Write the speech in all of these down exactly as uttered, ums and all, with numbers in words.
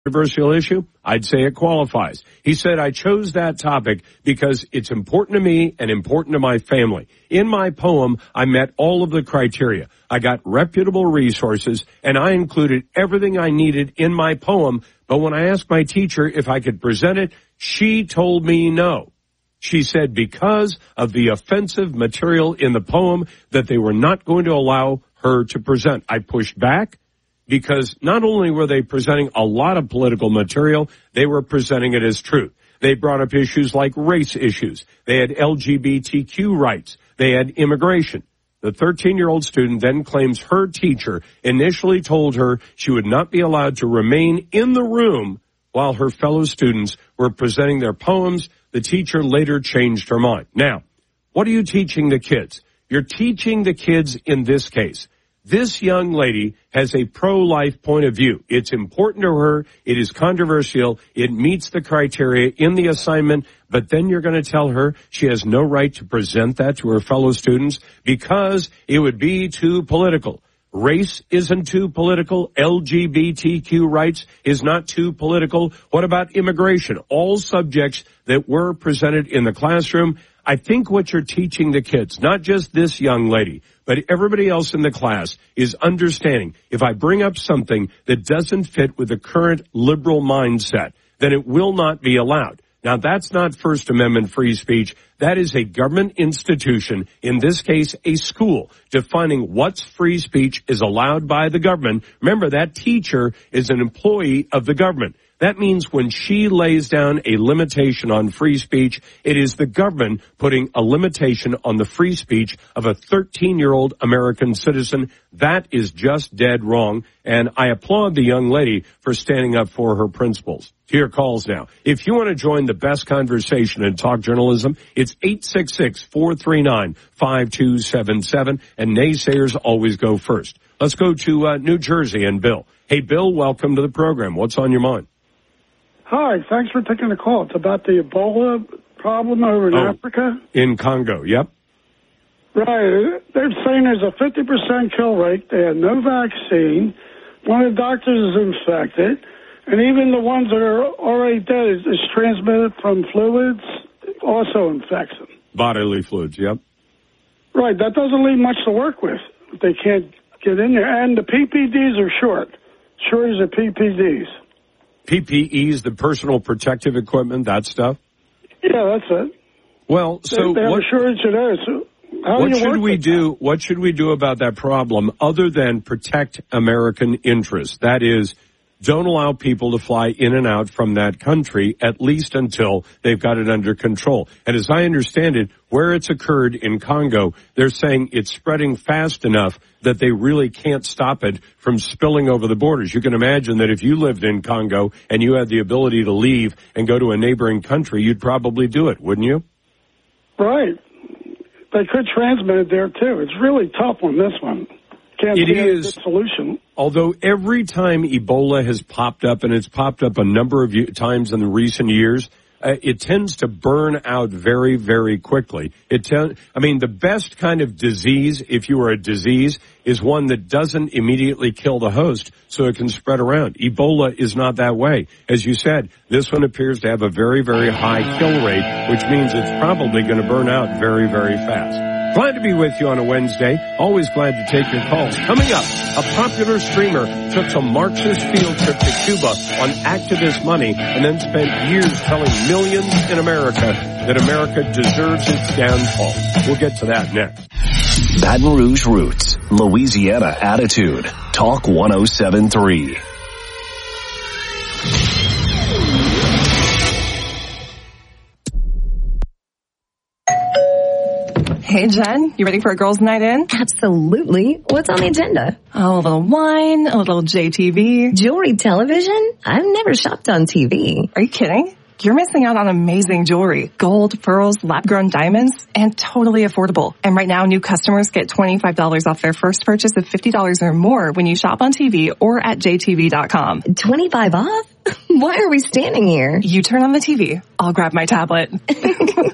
controversial issue? I'd say it qualifies. He said, I chose that topic because it's important to me and important to my family. In my poem, I met all of the criteria. I got reputable resources, and I included everything I needed in my poem. But when I asked my teacher if I could present it, she told me no. She said because of the offensive material in the poem that they were not going to allow her to present. I pushed back. Because not only were they presenting a lot of political material, they were presenting it as truth. They brought up issues like race issues. They had L G B T Q rights. They had immigration. The thirteen-year-old student then claims her teacher initially told her she would not be allowed to remain in the room while her fellow students were presenting their poems. The teacher later changed her mind. Now, what are you teaching the kids? You're teaching the kids in this case. This young lady has a pro-life point of view. It's important to her. It is controversial. It meets the criteria in the assignment. But then you're going to tell her she has no right to present that to her fellow students because it would be too political. Race isn't too political. L G B T Q rights is not too political. What about immigration? All subjects that were presented in the classroom. I think what you're teaching the kids, not just this young lady, but everybody else in the class, is understanding if I bring up something that doesn't fit with the current liberal mindset, then it will not be allowed. Now, that's not First Amendment free speech. That is a government institution, in this case, a school, defining what's free speech is allowed by the government. Remember, that teacher is an employee of the government. That means when she lays down a limitation on free speech, it is the government putting a limitation on the free speech of a thirteen-year-old American citizen. That is just dead wrong, and I applaud the young lady for standing up for her principles. To your calls now. If you want to join the best conversation in talk journalism, it's eight six six, four three nine, five two seven seven, and naysayers always go first. Let's go to uh, New Jersey and Bill. Hey, Bill, welcome to the program. What's on your mind? Hi, thanks for taking the call. It's about the Ebola problem over in oh, Africa. In Congo, yep. Right. They're saying there's a fifty percent kill rate. They had no vaccine. One of the doctors is infected. And even the ones that are already dead is, is transmitted from fluids, also infects them. Bodily fluids, yep. Right. That doesn't leave much to work with. They can't get in there. And the P P Ds are short. Shortage of P P Ds. P P Es, the personal protective equipment, that stuff? Yeah, that's it. Well, so they, they have what, a shortage of those. So how what do you should work we with do? that? What should we do about that problem other than protect American interests? That is, don't allow people to fly in and out from that country, at least until they've got it under control. And as I understand it, where it's occurred in Congo, they're saying it's spreading fast enough that they really can't stop it from spilling over the borders. You can imagine that if you lived in Congo and you had the ability to leave and go to a neighboring country, you'd probably do it, wouldn't you? Right. They could transmit it there, too. It's really tough on this one. Can't it see is, a good solution. Although every time Ebola has popped up, and it's popped up a number of times in the recent years, uh, it tends to burn out very, very quickly. It ten- I mean, the best kind of disease, if you are a disease, is one that doesn't immediately kill the host, so it can spread around. Ebola is not that way. As you said, this one appears to have a very, very high kill rate, which means it's probably going to burn out very, very fast. Glad to be with you on a Wednesday. Always glad to take your calls. Coming up, a popular streamer took some Marxist field trip to Cuba on activist money and then spent years telling millions in America that America deserves its downfall. We'll get to that next. Baton Rouge Roots, Louisiana Attitude, Talk one oh seven point three. Hey, Jen, you ready for a girls' night in? Absolutely. What's on the agenda? Oh, a little wine, a little J T V. Jewelry television? I've never shopped on T V. Are you kidding? You're missing out on amazing jewelry. Gold, pearls, lab-grown diamonds, and totally affordable. And right now, new customers get twenty-five dollars off their first purchase of fifty dollars or more when you shop on T V or at J T V dot com. twenty-five off? Why are we standing here? You turn on the T V. I'll grab my tablet.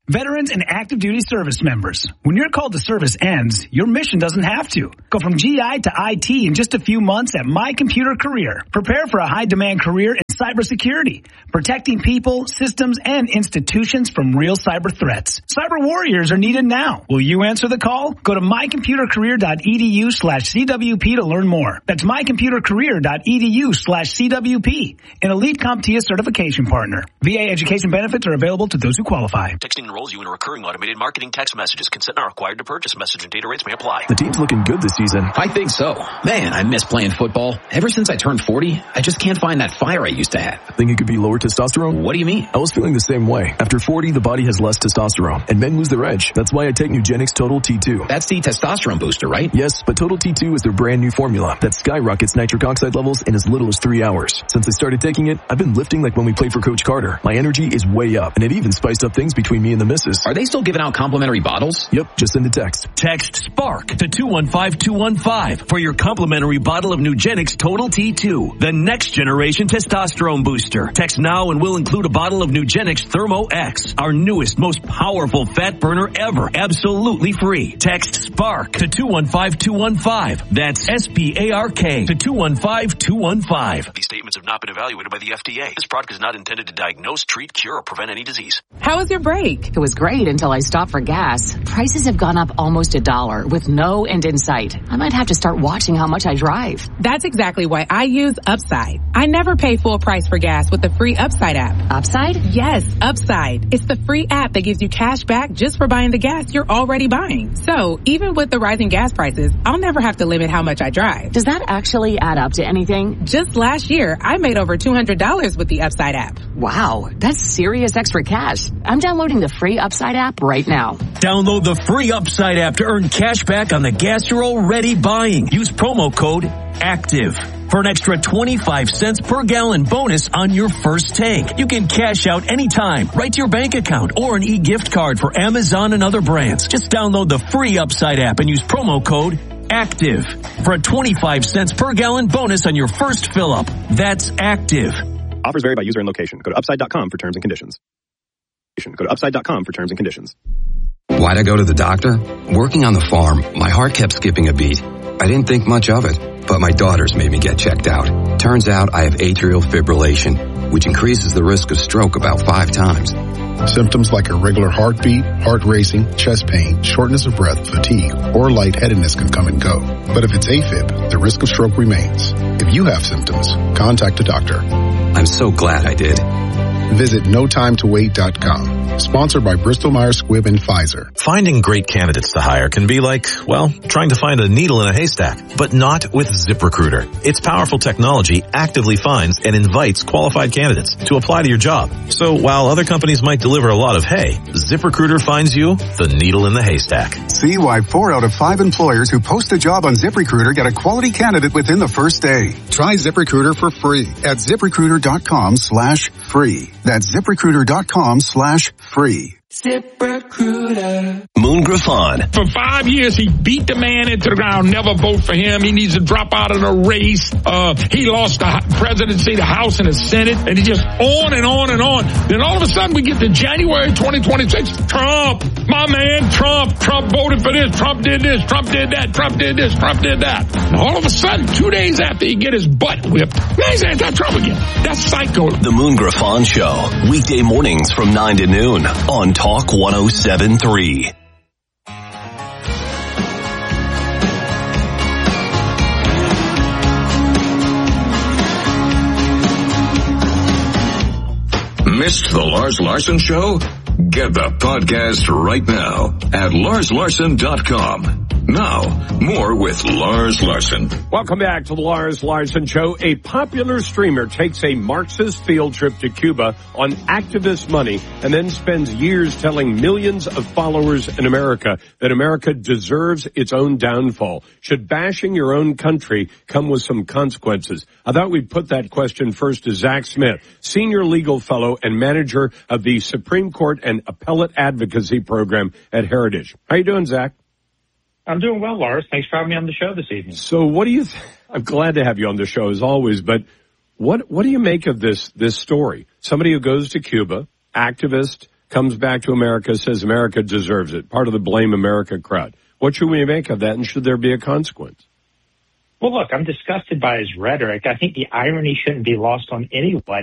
Veterans and active duty service members. When your call to service ends, your mission doesn't have to. Go from G I to I T in just a few months at My Computer Career. Prepare for a high-demand career in cybersecurity, protecting people, systems, and institutions from real cyber threats. Cyber warriors are needed now. Will you answer the call? Go to mycomputercareer.edu slash CWP to learn more. That's mycomputercareer.edu slash CWP, an elite CompTIA certification partner. V A education benefits are available to those who qualify. Texting enrolls you in a recurring automated marketing text messages. Consent not required to purchase. Message and data rates may apply. The team's looking good this season. I think so. Man, I miss playing football. Ever since I turned forty, I just can't find that fire I used to have. Think it could be lower testosterone? What do you mean? I was feeling the same way. After forty, the body has less testosterone, and men lose their edge. That's why I take Nugenix Total T two. That's the testosterone booster, right? Yes, but Total T two is their brand new formula that skyrockets nitric oxide levels in as little as three hours. Since I started taking it, I've been lifting like when we played for Coach Carter. My energy is way up, and it even spiced up things between me and the missus. Are they still giving out complimentary bottles? Yep, just send a text. Text SPARK to two one five two one five for your complimentary bottle of Nugenix Total T two, the next generation testosterone booster. Text now and we'll include a bottle of Nugenix Thermo X, our newest, most powerful fat burner ever, absolutely free. Text SPARK to two one five two one five. That's S P A R K to two one five two one five. These statements have not been evaluated by the F D A. This product is not intended to diagnose, treat, cure, or prevent any disease. How was your break? It was great until I stopped for gas. Prices have gone up almost a dollar with no end in sight. I might have to start watching how much I drive. That's exactly why I use Upside. I never pay full price for gas with the free Upside app. Upside? Yes, Upside. It's the free app that gives you cash back just for buying the gas you're already buying. So even with the rising gas prices, I'll never have to limit how much I drive. Does that actually add up to anything? Just last year, I made over two hundred dollars with the Upside app. Wow, that's serious extra cash. I'm downloading the free Upside app right now. Download the free Upside app to earn cash back on the gas you're already buying. Use promo code ACTIVE for an extra twenty-five cents per gallon bonus on your first tank. You can cash out anytime, right to your bank account, or an e-gift card for Amazon and other brands. Just download the free Upside app and use promo code ACTIVE for a twenty-five cents per gallon bonus on your first fill up. That's ACTIVE. Offers vary by user and location. Go to upside dot com for terms and conditions. Go to upside dot com for terms and conditions. Why'd I go to the doctor? Working on the farm, my heart kept skipping a beat. I didn't think much of it, but my daughters made me get checked out. Turns out I have atrial fibrillation, which increases the risk of stroke about five times. Symptoms like irregular heartbeat, heart racing, chest pain, shortness of breath, fatigue, or lightheadedness can come and go. But if it's AFib, the risk of stroke remains. If you have symptoms, contact a doctor. I'm so glad I did. Visit no time to wait dot com. Sponsored by Bristol Myers Squibb and Pfizer. Finding great candidates to hire can be like, well, trying to find a needle in a haystack, but not with ZipRecruiter. Its powerful technology actively finds and invites qualified candidates to apply to your job. So while other companies might deliver a lot of hay, ZipRecruiter finds you the needle in the haystack. See why four out of five employers who post a job on ZipRecruiter get a quality candidate within the first day. Try ZipRecruiter for free at ZipRecruiter.com slash free. That's ZipRecruiter.com slash free. ZipRecruiter. Moon Griffon. For five years, he beat the man into the ground. Never vote for him. He needs to drop out of the race. Uh, he lost the presidency, the House, and the Senate, and he just on and on and on. Then all of a sudden, we get to January twenty twenty-six. Trump, my man, Trump. Trump voted for this. Trump did this. Trump did that. Trump did this. Trump did that. And all of a sudden, two days after he get his butt whipped, now he's anti-Trump again. That's psycho. The Moon Griffon Show, weekday mornings from nine to noon on Talk one oh seven point three. Missed the Lars Larson Show? Get the podcast right now at lars larson dot com. Now, more with Lars Larson. Welcome back to the Lars Larson Show. A popular streamer takes a Marxist field trip to Cuba on activist money and then spends years telling millions of followers in America that America deserves its own downfall. Should bashing your own country come with some consequences? I thought we'd put that question first to Zach Smith, senior legal fellow and manager of the Supreme Court and Appellate Advocacy Program at Heritage. How you doing, Zach? I'm doing well, Lars. Thanks for having me on the show this evening. So what do you th- I'm glad to have you on the show as always, but what what do you make of this this story? Somebody who goes to Cuba, activist, comes back to America, says America deserves it, part of the Blame America crowd. What should we make of that, and should there be a consequence? Well, look, I'm disgusted by his rhetoric. I think the irony shouldn't be lost on anyone.